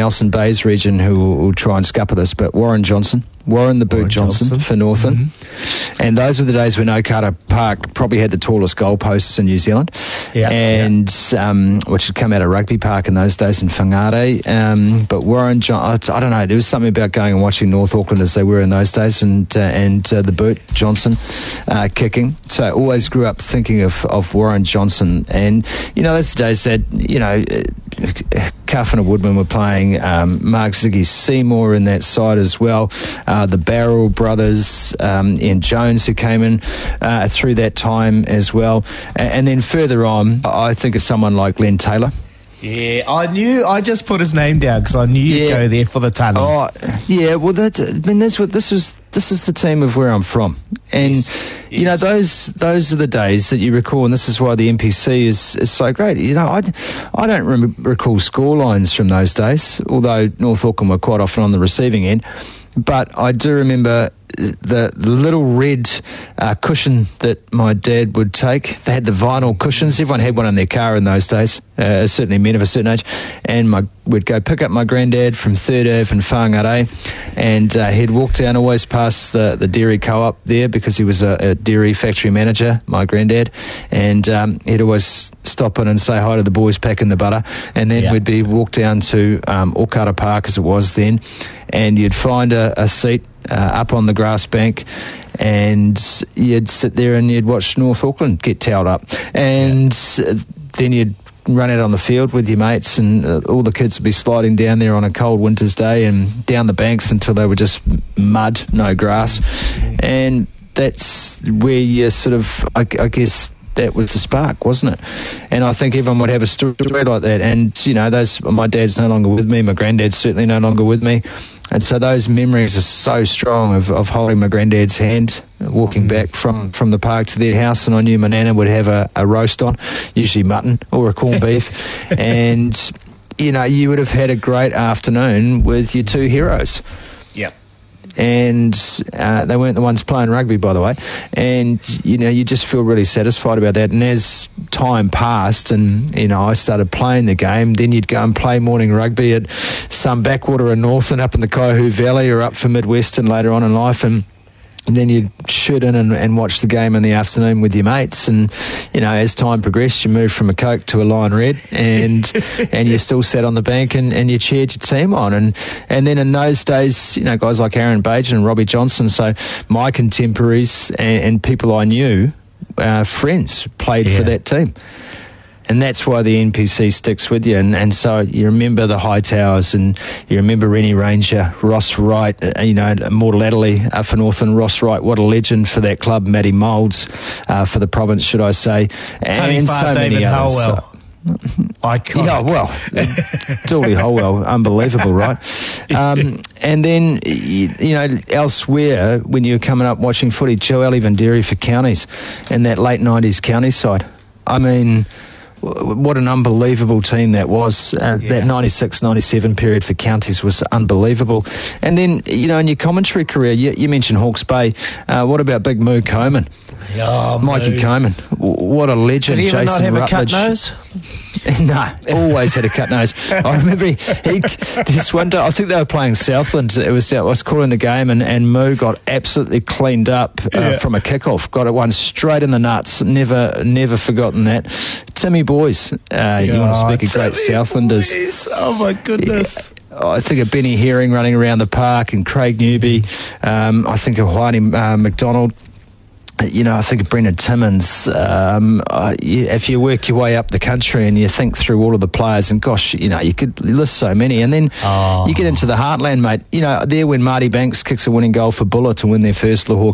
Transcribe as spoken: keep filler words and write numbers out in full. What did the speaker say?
Nelson Bays region who will, will try and scupper this, but Warren Johnson. Warren the Boot Warren Johnson, Johnson for Northern. Mm-hmm. And those were the days when Okata Park probably had the tallest goalposts in New Zealand, yeah, and yeah. Um, which had come out of Rugby Park in those days in Whangarei. Um, but Warren Johnson, I don't know, there was something about going and watching North Auckland as they were in those days, and uh, and uh, the Boot Johnson uh, kicking. So I always grew up thinking of, of Warren Johnson. And, you know, those days that, you know, Cuff and Woodman were playing, um, Mark Ziggy Seymour in that side as well, uh, the Barrel brothers, um, Ian Jones who came in uh, through that time as well. And, and then further on, I think of someone like Len Taylor. Yeah, I knew. I just put his name down because I knew you'd yeah. go there for the tunnels. Oh, yeah. Well, that. I mean, that's what this was. This is the team of where I'm from, and yes. you know, yes. those those are the days that you recall, and this is why the N P C is, is so great. You know, I, I don't rem- recall score lines from those days, although North Auckland were quite often on the receiving end. But I do remember the, the little red uh, cushion that my dad would take. They had the vinyl cushions. Everyone had one in their car in those days, uh, certainly men of a certain age. And my, we'd go pick up my granddad from Third Ave in Whangarei, and uh, he'd walk down always past the, the dairy co-op there because he was a, a dairy factory manager, my granddad. And um, he'd always stop in and say hi to the boys packing the butter. And then yeah. we'd be walk down to um, Okata Park, as it was then, and you'd find a, a seat uh, up on the grass bank, and you'd sit there and you'd watch North Auckland get towed up, and yeah. then you'd run out on the field with your mates, and uh, all the kids would be sliding down there on a cold winter's day and down the banks until they were just mud, no grass. And that's where you sort of, I, I guess, that was the spark, wasn't it? And I think everyone would have a story like that. And, you know, those, my dad's no longer with me, my granddad's certainly no longer with me. And so those memories are so strong of, of holding my granddad's hand, walking mm. back from, from the park to their house, and I knew my nana would have a, a roast on, usually mutton or a corned beef. And, you know, you would have had a great afternoon with your two heroes. Yep. And uh, they weren't the ones playing rugby, by the way. And, you know, you just feel really satisfied about that. And as time passed and, you know, I started playing the game, then you'd go and play morning rugby at some backwater in Northern, up in the Kaihu Valley, or up for Midwestern later on in life. And And then you'd shoot in and, and watch the game in the afternoon with your mates. And, you know, as time progressed, you moved from a Coke to a Lion Red, and and you still sat on the bank and, and you cheered your team on. And and then in those days, you know, guys like Aaron Bajan and Robbie Johnson, so my contemporaries and, and people I knew, uh, friends, played yeah. for that team. And that's why the N P C sticks with you. And, and so you remember the Hightowers, and you remember Rennie Ranger, Ross Wright, uh, you know, Mortal Adderley uh, for Northern, Ross Wright, what a legend for that club, Matty Moulds uh, for the province, should I say. Tony and Farr, so David many others. Holwell. So, Iconic. yeah, well, Dooley Holwell, unbelievable, right? Um, and then, you, you know, elsewhere, when you were coming up watching footy, Joe Ellie-Vanderi for Counties in that late nineties Counties side. I mean, what an unbelievable team that was. Uh, yeah. That ninety-six ninety-seven period for Counties was unbelievable. And then, you know, in your commentary career, you, you mentioned Hawke's Bay. Uh, what about Big Moo Coman? Oh, Mikey Moo. Coman. What a legend. Did he ever Jason not have Rutledge. a cut nose? No, always had a cut nose. I remember he, he, this one day, I think they were playing Southland. It was I was calling the game, and, and Moo got absolutely cleaned up uh, yeah. from a kickoff. Got it one straight in the nuts. Never, never forgotten that. Timmy Boys, uh, yeah, you want to speak of great Southlanders? Boys. Oh my goodness. Yeah. I think of Benny Herring running around the park, and Craig Newby. Um, I think of Whaine uh, McDonald. You know, I think of Brendan Timmins. Um, uh, you, if you work your way up the country and you think through all of the players, and gosh, you know, you could list so many. And then oh. you get into the heartland, mate. You know, there when Marty Banks kicks a winning goal for Buller to win their first Lahore